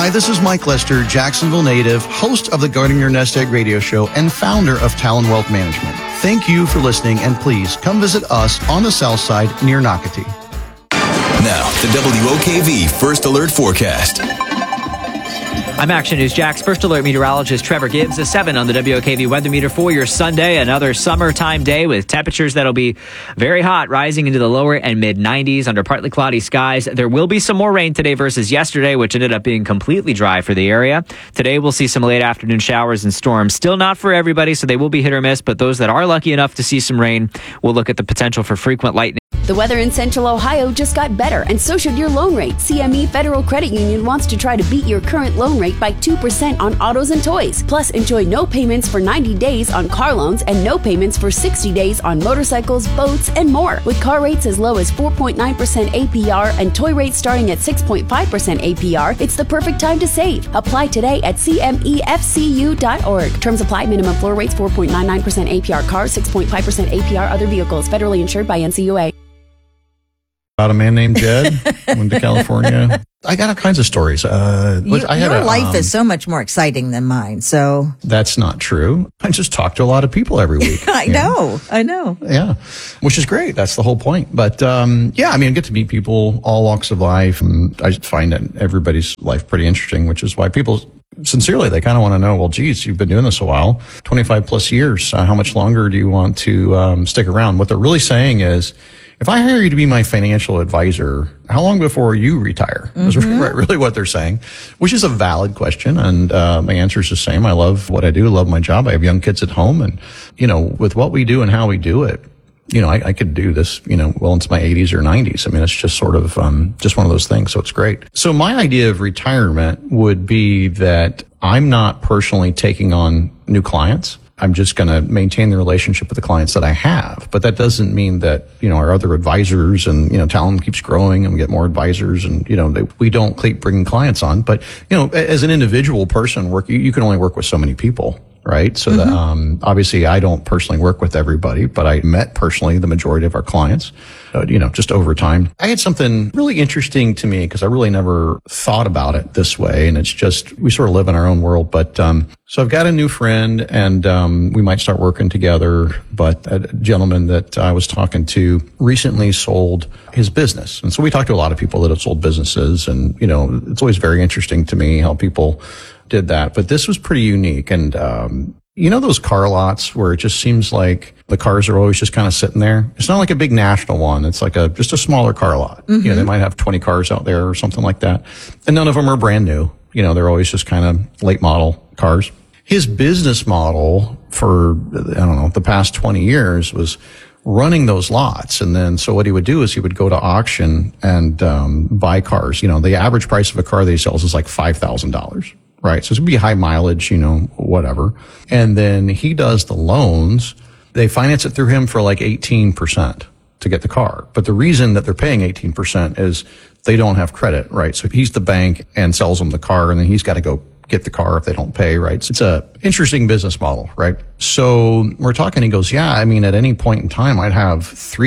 Hi, this is Mike Lester, Jacksonville native, host of the Guarding Your Nest Egg radio show and founder of Talon Wealth Management. Thank you for listening, and please come visit us on the south side near Nocatee. Now, the WOKV First Alert Forecast. I'm Action News Jack's First Alert meteorologist Trevor Gibbs. A 7 on the WOKV weather meter for your Sunday. Another summertime day with temperatures that'll be very hot, rising into the lower and mid 90s under partly cloudy skies. There will be some more rain today versus yesterday, which ended up being completely dry for the area. Today we'll see some late afternoon showers and storms. Still not for everybody, so they will be hit or miss, but those that are lucky enough to see some rain will look at the potential for frequent lightning. The weather in Central Ohio just got better, and so should your loan rate. CME Federal Credit Union wants to try to beat your current loan rate by 2% on autos and toys. Plus, enjoy no payments for 90 days on car loans and no payments for 60 days on motorcycles, boats, and more. With car rates as low as 4.9% APR and toy rates starting at 6.5% APR, it's the perfect time to save. Apply today at cmefcu.org. Terms apply. Minimum floor rates 4.99% APR cars, 6.5% APR other vehicles. Federally insured by NCUA. About a man named Jed, went to California. I got all kinds of stories. Your life is so much more exciting than mine, so. That's not true. I just talk to a lot of people every week. I know. Yeah, which is great. That's the whole point. But I get to meet people, all walks of life, and I find that everybody's life pretty interesting, which is why people, sincerely, they kind of want to know, well, geez, you've been doing this a while, 25 plus years. How much longer do you want to stick around? What they're really saying is, if I hire you to be my financial advisor, how long before you retire? Is really what they're saying, which is a valid question. And my answer is the same. I love what I do, love my job. I have young kids at home. And, with what we do and how we do it, I could do this, well into my 80s or 90s. I mean, it's just sort of just one of those things. So it's great. So my idea of retirement would be that I'm not personally taking on new clients. I'm just going to maintain the relationship with the clients that I have. But that doesn't mean that, our other advisors and, Talon keeps growing and we get more advisors and, we don't keep bringing clients on. But, as an individual person, you can only work with so many people. Right. So that, obviously I don't personally work with everybody, but I met personally the majority of our clients, just over time. I had something really interesting to me because I really never thought about it this way. And it's just, we sort of live in our own world. But, so I've got a new friend and, we might start working together. But a gentleman that I was talking to recently sold his business. And so we talked to a lot of people that have sold businesses and, it's always very interesting to me how people did that, but this was pretty unique. And, those car lots where it just seems like the cars are always just kind of sitting there. It's not like a big national one. It's like just a smaller car lot. They might have 20 cars out there or something like that. And none of them are brand new. They're always just kind of late model cars. His business model for, the past 20 years was running those lots. And then, so what he would do is he would go to auction and, buy cars. The average price of a car that he sells is like $5,000. Right. So it's going to be high mileage, whatever. And then he does the loans. They finance it through him for like 18% to get the car. But the reason that they're paying 18% is they don't have credit. Right. So he's the bank and sells them the car and then he's got to go get the car if they don't pay. Right. So it's a interesting business model. Right. So we're talking, he goes, yeah, at any point in time, I'd have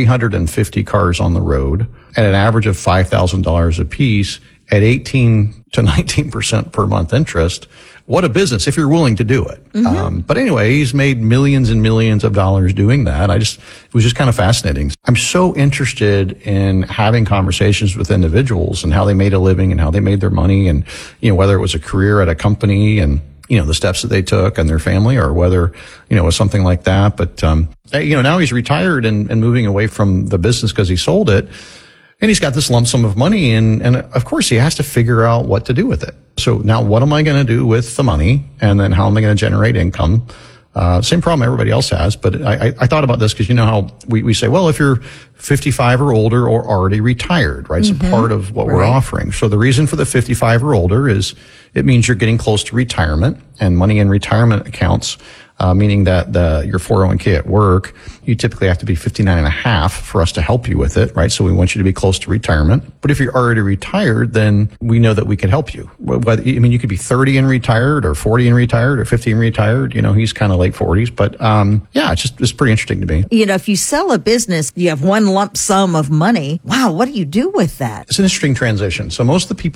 350 cars on the road at an average of $5,000 a piece at 18 to 19% per month interest. What a business if you're willing to do it. But anyway, he's made millions and millions of dollars doing that. It was just kind of fascinating. I'm so interested in having conversations with individuals and how they made a living and how they made their money and, whether it was a career at a company and, the steps that they took and their family or whether, it was something like that. But, now he's retired and moving away from the business because he sold it. And he's got this lump sum of money and of course he has to figure out what to do with it. So now what am I going to do with the money? And then how am I going to generate income? Same problem everybody else has. But I thought about this because how we say, well, if you're 55 or older or already retired, right? It's a part of what we're offering. So the reason for the 55 or older is it means you're getting close to retirement and money in retirement accounts. Meaning that your 401k at work, you typically have to be 59 and a half for us to help you with it, right? So we want you to be close to retirement. But if you're already retired, then we know that we can help you. You could be 30 and retired or 40 and retired or 50 and retired. He's kind of late 40s. But, it's pretty interesting to me. If you sell a business, you have one lump sum of money. Wow, what do you do with that? It's an interesting transition. So most of the people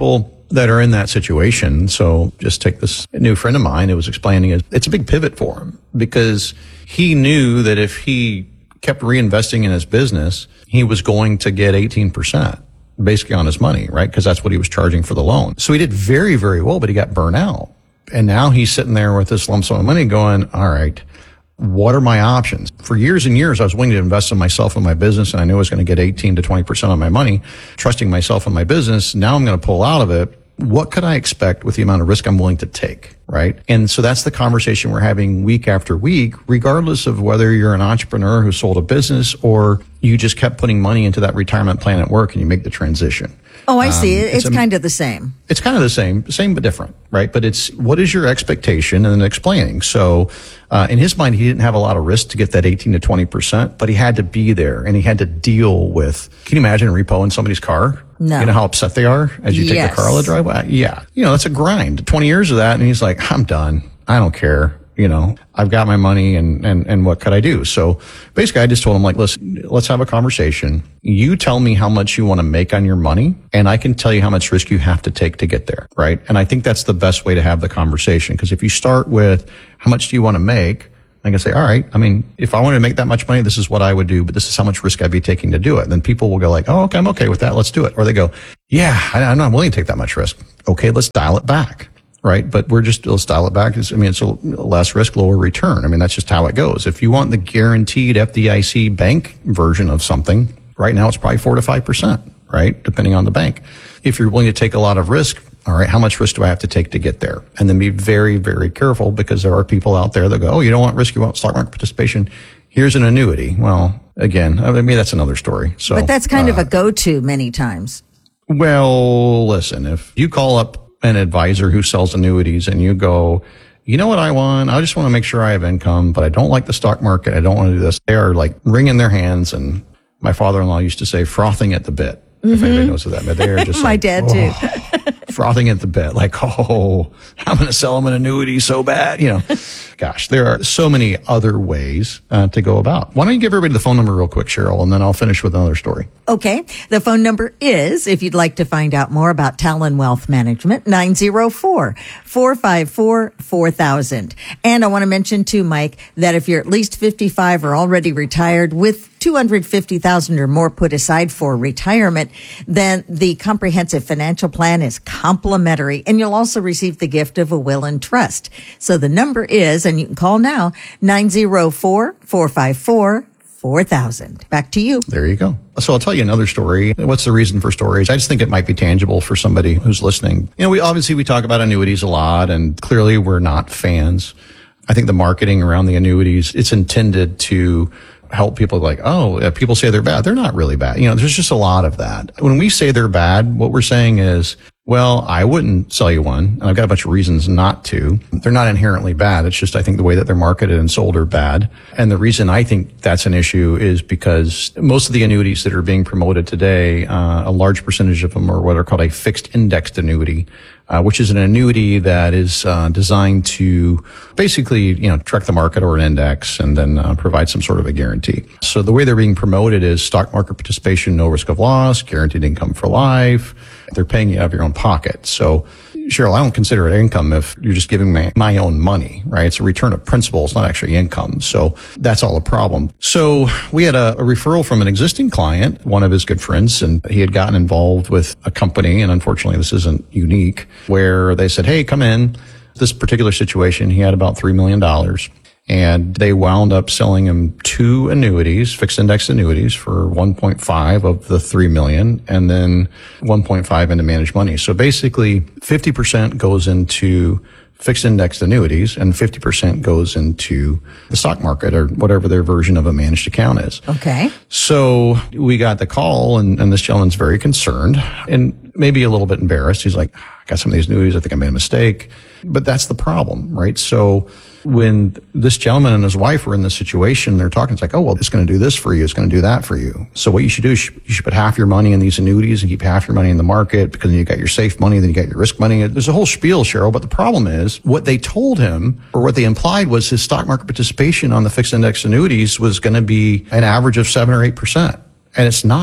that are in that situation. So just take this new friend of mine who was explaining it. It's a big pivot for him because he knew that if he kept reinvesting in his business, he was going to get 18% basically on his money, right? Because that's what he was charging for the loan. So he did very, very well, but he got burnt out. And now he's sitting there with this lump sum of money going, all right, what are my options? For years and years, I was willing to invest in myself and my business, and I knew I was going to get 18 to 20% on my money, trusting myself and my business. Now I'm going to pull out of it. What could I expect with the amount of risk I'm willing to take, right? And so that's the conversation we're having week after week, regardless of whether you're an entrepreneur who sold a business or you just kept putting money into that retirement plan at work and you make the transition. Oh, I see. It's kind of the same. It's kind of the same but different, right? But it's what is your expectation and then explaining. So in his mind, he didn't have a lot of risk to get that 18 to 20%, but he had to be there and he had to deal with, can you imagine repoing somebody's car? No. You know how upset they are as you take the car on the driveway? Yeah. You know, that's a grind. 20 years of that. And he's like, I'm done. I don't care. You know, I've got my money and what could I do? So basically I just told him like, listen, let's have a conversation. You tell me how much you want to make on your money and I can tell you how much risk you have to take to get there. Right. And I think that's the best way to have the conversation. Because if you start with how much do you want to make? I can say, all right, I mean, if I wanted to make that much money, this is what I would do, but this is how much risk I'd be taking to do it. And then people will go like, oh, okay, I'm okay with that. Let's do it. Or they go, yeah, I'm not willing to take that much risk. Okay, let's dial it back. Right. But let's dial it back. It's a less risk, lower return. I mean, that's just how it goes. If you want the guaranteed FDIC bank version of something, right now it's probably 4 to 5%, right? Depending on the bank. If you're willing to take a lot of risk, all right, how much risk do I have to take to get there? And then be very, very careful because there are people out there that go, oh, you don't want risk, you want stock market participation. Here's an annuity. Well, again, I mean, that's another story. So, but that's kind of a go-to many times. Well, listen, if you call up an advisor who sells annuities and you go, you know what I want? I just want to make sure I have income, but I don't like the stock market. I don't want to do this. They are like wringing their hands. And my father-in-law used to say frothing at the bit. If anybody knows what that meant. They are just my like, dad too. Frothing at the bit. Like, oh, I'm going to sell them an annuity so bad. You know, gosh, there are so many other ways to go about. Why don't you give everybody the phone number real quick, Cheryl, and then I'll finish with another story. Okay. The phone number is, if you'd like to find out more about Talon Wealth Management, 904-454-4000. And I want to mention too, Mike, that if you're at least 55 or already retired with $250,000 or more put aside for retirement, then the comprehensive financial plan is complimentary, and you'll also receive the gift of a will and trust. So the number is, and you can call now, 904-454-4000. Back to you. There you go. So I'll tell you another story. What's the reason for stories? I just think it might be tangible for somebody who's listening. You know, we talk about annuities a lot, and clearly we're not fans. I think the marketing around the annuities, it's intended to help people like, oh, people say they're bad. They're not really bad. You know, there's just a lot of that. When we say they're bad, what we're saying is, well, I wouldn't sell you one. And I've got a bunch of reasons not to. They're not inherently bad. It's just, I think the way that they're marketed and sold are bad. And the reason I think that's an issue is because most of the annuities that are being promoted today, a large percentage of them are what are called a fixed indexed annuity, which is an annuity that is designed to basically, track the market or an index and then provide some sort of a guarantee. So the way they're being promoted is stock market participation, no risk of loss, guaranteed income for life. They're paying you out of your own pocket. So, Cheryl, I don't consider it income if you're just giving my own money, right? It's a return of principal. It's not actually income. So that's all a problem. So we had a referral from an existing client, one of his good friends, and he had gotten involved with a company. And unfortunately, this isn't unique, where they said, hey, come in. This particular situation, he had about $3 million. And they wound up selling him 2 annuities, fixed index annuities, for 1.5 of the 3 million, and then 1.5 into managed money. So basically 50% goes into fixed indexed annuities and 50% goes into the stock market or whatever their version of a managed account is. Okay. So we got the call and this gentleman's very concerned and maybe a little bit embarrassed. He's like, I got some of these annuities. I think I made a mistake. But that's the problem, right? So when this gentleman and his wife were in this situation, they're talking, it's like, oh, well, it's going to do this for you. It's going to do that for you. So what you should do is you should put half your money in these annuities and keep half your money in the market, because then you got your safe money, then you got your risk money. There's a whole spiel, Cheryl. But the problem is what they told him, or what they implied, was his stock market participation on the fixed index annuities was going to be an average of 7 or 8%. And it's not.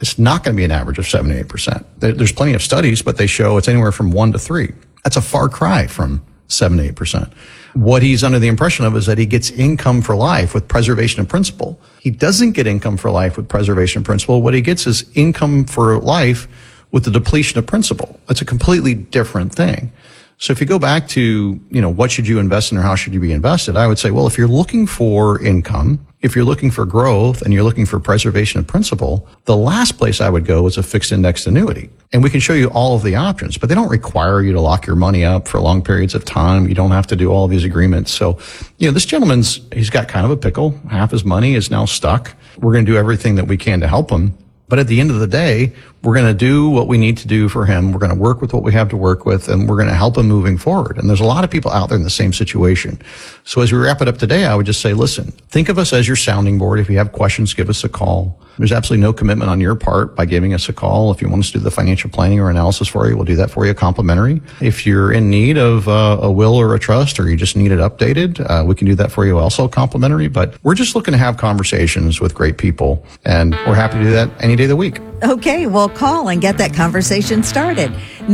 It's not going to be an average of 7 to 8%. There's plenty of studies, but they show it's anywhere from 1 to 3. That's a far cry from 7 to 8%. What he's under the impression of is that he gets income for life with preservation of principal. He doesn't get income for life with preservation of principal. What he gets is income for life with the depletion of principal. It's a completely different thing. So if you go back to, what should you invest in or how should you be invested? I would say, well, if you're looking for income, if you're looking for growth and you're looking for preservation of principal, the last place I would go is a fixed indexed annuity. And we can show you all of the options, but they don't require you to lock your money up for long periods of time. You don't have to do all of these agreements. So, this gentleman's, he's got kind of a pickle. Half his money is now stuck. We're going to do everything that we can to help him. But at the end of the day, we're going to do what we need to do for him. We're going to work with what we have to work with, and we're going to help him moving forward. And there's a lot of people out there in the same situation. So as we wrap it up today, I would just say, listen, think of us as your sounding board. If you have questions, give us a call. There's absolutely no commitment on your part by giving us a call. If you want us to do the financial planning or analysis for you, we'll do that for you complimentary. If you're in need of a will or a trust, or you just need it updated, we can do that for you also complimentary. But we're just looking to have conversations with great people, and we're happy to do that any day of the week. Okay, well, call and get that conversation started.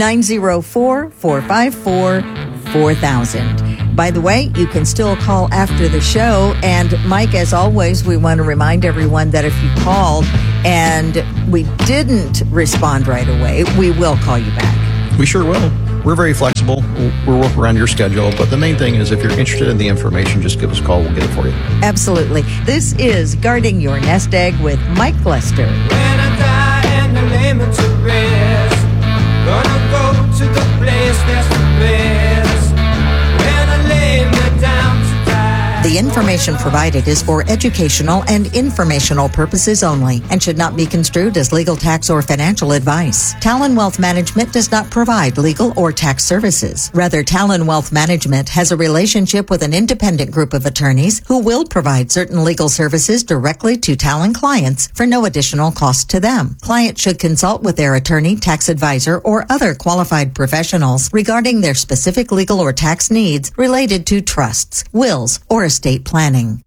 904-454-4000. By the way, you can still call after the show. And Mike, as always, we want to remind everyone that if you called and we didn't respond right away, we will call you back. We sure will. We're very flexible. We'll work around your schedule. But the main thing is, if you're interested in the information, just give us a call. We'll get it for you. Absolutely. This is Guarding Your Nest Egg with Mike Lester. When I die and I lay me to rest, gonna go to the place that's the best. When I lay me down to die. The information provided is for educational and informational purposes only and should not be construed as legal, tax, or financial advice. Talon Wealth Management does not provide legal or tax services. Rather, Talon Wealth Management has a relationship with an independent group of attorneys who will provide certain legal services directly to Talon clients for no additional cost to them. Clients should consult with their attorney, tax advisor, or other qualified professionals regarding their specific legal or tax needs related to trusts, wills, or estate planning.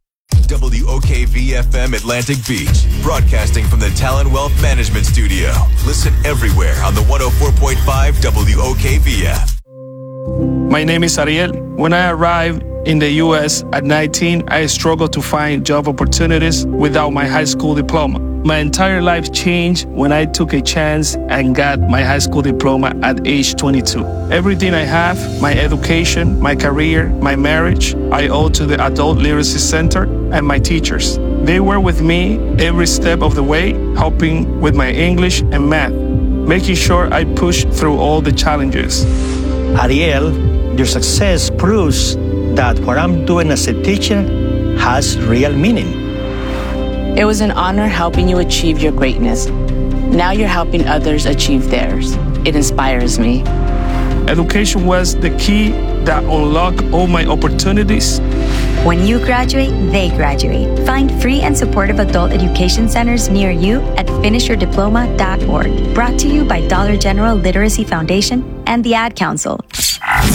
WOKV-FM Atlantic Beach, broadcasting from the Talon Wealth Management Studio. Listen everywhere on the 104.5 WOKV-F. My name is Ariel. When I arrived in the U.S. at 19, I struggled to find job opportunities without my high school diploma. My entire life changed when I took a chance and got my high school diploma at age 22. Everything I have, my education, my career, my marriage, I owe to the Adult Literacy Center and my teachers. They were with me every step of the way, helping with my English and math, making sure I pushed through all the challenges. Ariel, your success proves that what I'm doing as a teacher has real meaning. It was an honor helping you achieve your greatness. Now you're helping others achieve theirs. It inspires me. Education was the key that unlocked all my opportunities. When you graduate, they graduate. Find free and supportive adult education centers near you at finishyourdiploma.org. Brought to you by Dollar General Literacy Foundation and the Ad Council.